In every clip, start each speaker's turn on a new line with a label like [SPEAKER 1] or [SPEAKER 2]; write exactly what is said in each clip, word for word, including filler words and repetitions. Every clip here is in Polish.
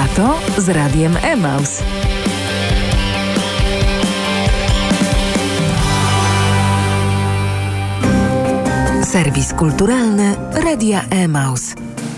[SPEAKER 1] Lato z Radiem Emaus. Serwis kulturalny Radia Emaus.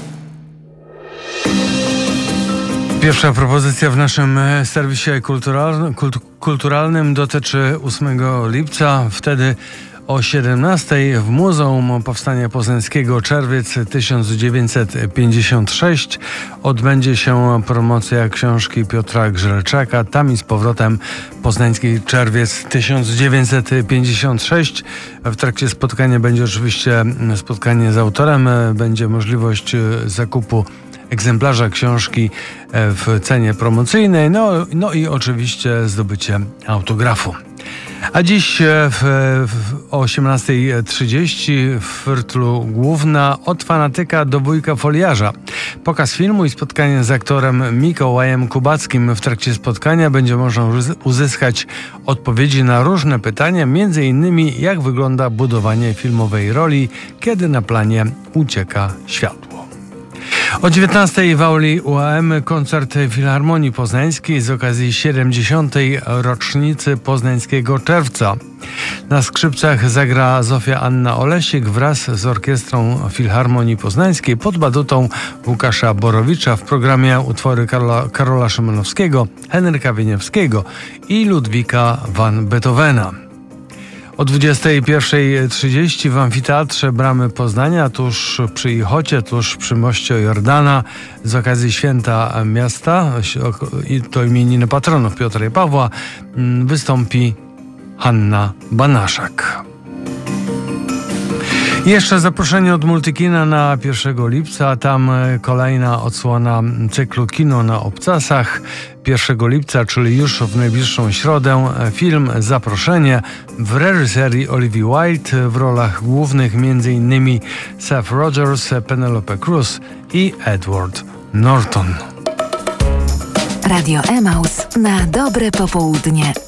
[SPEAKER 2] Pierwsza propozycja w naszym serwisie kulturalnym, kulturalnym dotyczy ósmego lipca. Wtedy o siedemnastej w Muzeum Powstania Poznańskiego Czerwiec tysiąc dziewięćset pięćdziesiąt sześć odbędzie się promocja książki Piotra Grzelczaka. Tam i z powrotem Poznański Czerwiec tysiąc dziewięćset pięćdziesiąt sześć. W trakcie spotkania będzie oczywiście spotkanie z autorem. Będzie możliwość zakupu egzemplarza książki w cenie promocyjnej, no, no i oczywiście zdobycie autografu. A dziś w, w osiemnastej trzydzieści w Frtlu Główna od fanatyka do wujka foliarza. Pokaz filmu i spotkanie z aktorem Mikołajem Kubackim. W trakcie spotkania będzie można uzyskać odpowiedzi na różne pytania, między innymi jak wygląda budowanie filmowej roli, kiedy na planie ucieka światło. O dziewiętnastej w auli U A M koncert Filharmonii Poznańskiej z okazji siedemdziesiątej rocznicy Poznańskiego Czerwca. Na skrzypcach zagra Zofia Anna Olesik wraz z Orkiestrą Filharmonii Poznańskiej pod batutą Łukasza Borowicza. W programie utwory Karola, Karola Szymanowskiego, Henryka Wieniawskiego i Ludwika van Beethovena. O dwudziestej pierwszej trzydzieści w Amfiteatrze Bramy Poznania, tuż przy Ichocie, tuż przy moście Jordana, z okazji święta miasta, to imieniny patronów Piotra i Pawła, wystąpi Hanna Banaszak. Jeszcze zaproszenie od Multikina na pierwszego lipca. Tam kolejna odsłona cyklu Kino na obcasach. pierwszego lipca, czyli już w najbliższą środę, film Zaproszenie w reżyserii Olivia Wilde, w rolach głównych m.in. Seth Rogers, Penelope Cruz i Edward Norton.
[SPEAKER 1] Radio Emaus na dobre popołudnie.